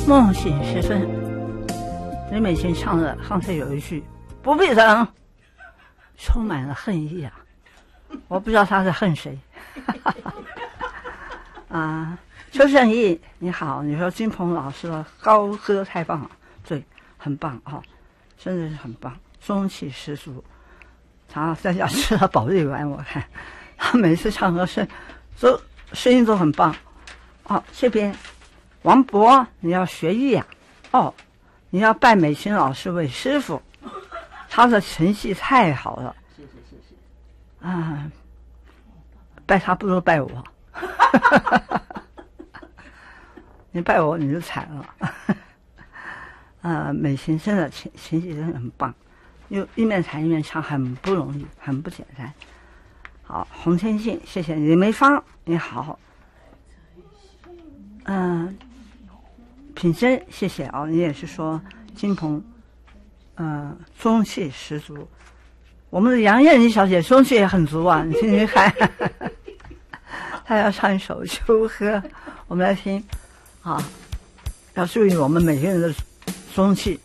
梦醒时分，李美琴唱的刚才有一句“不必等”，充满了恨意啊！我不知道她在恨谁。邱胜义你好，你说金鹏老师的高歌太棒了，对，很棒啊、真的是很棒，中气十足。他在家吃了保利丸，我看他每次唱歌声音都很棒。这边王博，你要学艺啊？你要拜美琴老师为师傅，他的成绩太好了。谢。拜他不如拜我。你拜我你就惨了。美琴真的琴技真的很棒，又一面弹一面唱，很不容易，很不简单。好，洪天信，谢谢你。梅芳你好。品珍，谢谢啊，你也是说金鹏，中气十足。我们的杨艳妮小姐中气也很足啊，你听听看。她要唱一首《秋歌》，我们来听。要注意我们每个人的中气。